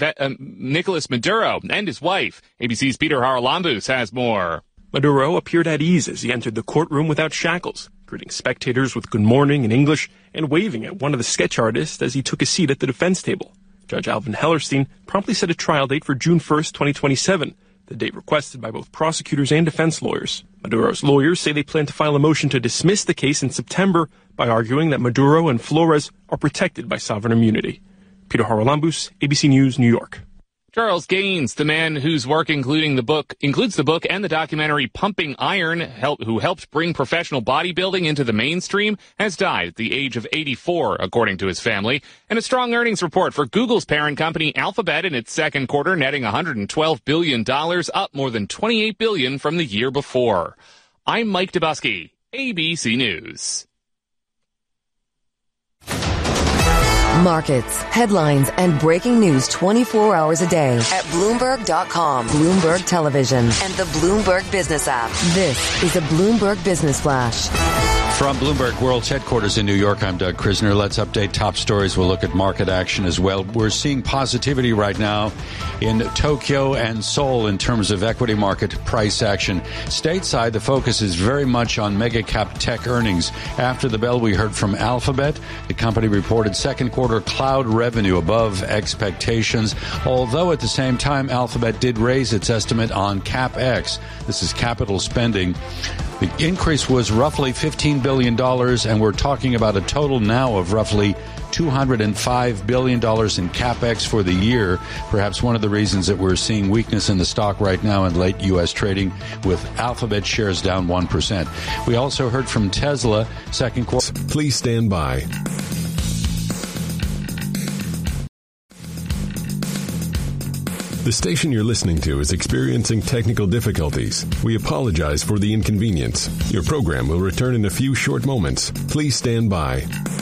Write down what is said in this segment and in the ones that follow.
Nicolas Maduro and his wife. ABC's Peter Haralambous has more. Maduro appeared at ease as he entered the courtroom without shackles, greeting spectators with good morning in English and waving at one of the sketch artists as he took a seat at the defense table. Judge Alvin Hellerstein promptly set a trial date for June 1st, 2027, the date requested by both prosecutors and defense lawyers. Maduro's lawyers say they plan to file a motion to dismiss the case in September by arguing that Maduro and Flores are protected by sovereign immunity. Peter Haralambous, ABC News, New York. Charles Gaines, the man whose work includes the book and the documentary Pumping Iron, who helped bring professional bodybuilding into the mainstream, has died at the age of 84, according to his family. And a strong earnings report for Google's parent company Alphabet in its second quarter, netting $112 billion, up more than $28 billion from the year before. I'm Mike Dubusky, ABC News. Markets, headlines, and breaking news 24 hours a day at Bloomberg.com, Bloomberg Television, and the Bloomberg Business app. This is a Bloomberg Business Flash. From Bloomberg World's headquarters in New York, I'm Doug Krisner. Let's update top stories. We'll look at market action as well. We're seeing positivity right now in Tokyo and Seoul in terms of equity market price action. Stateside, the focus is very much on mega cap tech earnings. After the bell, we heard from Alphabet. The company reported second quarter cloud revenue above expectations, although at the same time, Alphabet did raise its estimate on CapEx. This is capital spending. The increase was roughly $15 billion, and we're talking about a total now of roughly $205 billion in CapEx for the year. Perhaps one of the reasons that we're seeing weakness in the stock right now in late U.S. trading, with Alphabet shares down 1%. We also heard from Tesla, second quarter. Please stand by. The station you're listening to is experiencing technical difficulties. We apologize for the inconvenience. Your program will return in a few short moments. Please stand by.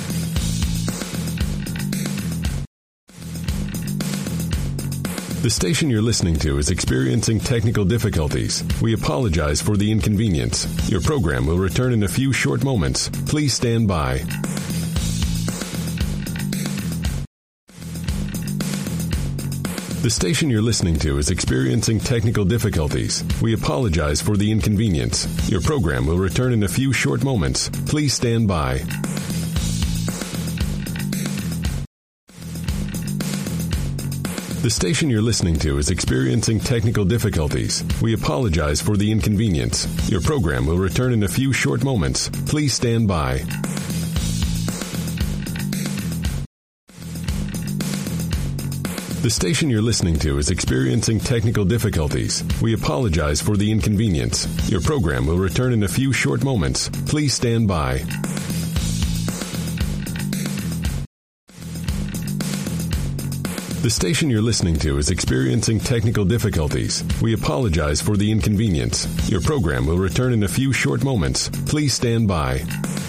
The station you're listening to is experiencing technical difficulties. We apologize for the inconvenience. Your program will return in a few short moments. Please stand by. The station you're listening to is experiencing technical difficulties. We apologize for the inconvenience. Your program will return in a few short moments. Please stand by. The station you're listening to is experiencing technical difficulties. We apologize for the inconvenience. Your program will return in a few short moments. Please stand by. The station you're listening to is experiencing technical difficulties. We apologize for the inconvenience. Your program will return in a few short moments. Please stand by. The station you're listening to is experiencing technical difficulties. We apologize for the inconvenience. Your program will return in a few short moments. Please stand by.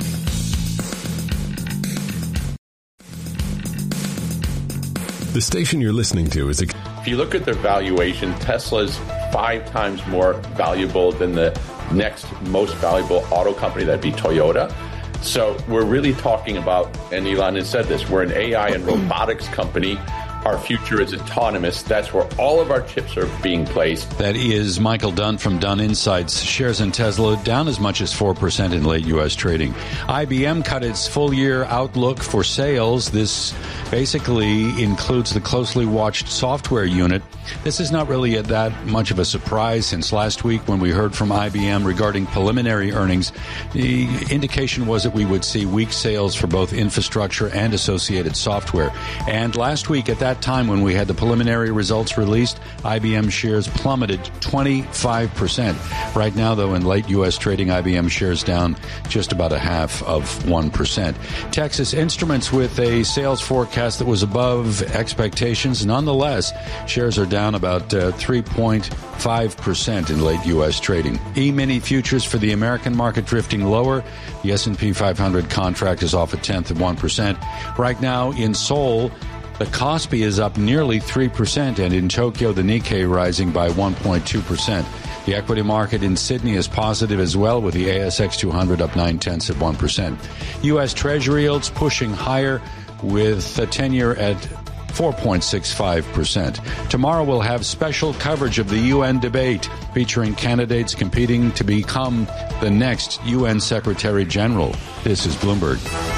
The station you're listening to is... If you look at their valuation, Tesla's 5 times more valuable than the next most valuable auto company, that'd be Toyota. So we're really talking about, and Elon has said this, we're an AI and robotics company. Our future is autonomous. That's where all of our chips are being placed. That is Michael Dunn from Dunn Insights. Shares in Tesla down as much as 4% in late U.S. trading. IBM cut its full-year outlook for sales. This basically includes the closely watched software unit. This is not really that much of a surprise since last week when we heard from IBM regarding preliminary earnings. The indication was that we would see weak sales for both infrastructure and associated software. And last week at that time when we had the preliminary results released, IBM shares plummeted 25%. Right now, though, in late U.S. trading, IBM shares down just about 0.5%. Texas Instruments with a sales forecast that was above expectations. Nonetheless, shares are down about 3.5% in late U.S. trading. E-mini futures for the American market drifting lower. The S&P 500 contract is off 0.1%. Right now in Seoul, the Kospi is up nearly 3%, and in Tokyo, the Nikkei rising by 1.2%. The equity market in Sydney is positive as well, with the ASX 200 up 0.9%. U.S. Treasury yields pushing higher, with the 10-year at 4.65%. Tomorrow we'll have special coverage of the UN debate featuring candidates competing to become the next UN Secretary General. This is Bloomberg.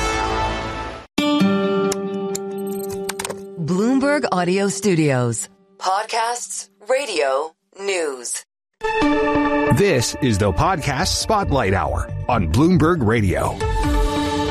Bloomberg Audio Studios. Podcasts, radio, news. This is the Podcast Spotlight Hour on Bloomberg Radio.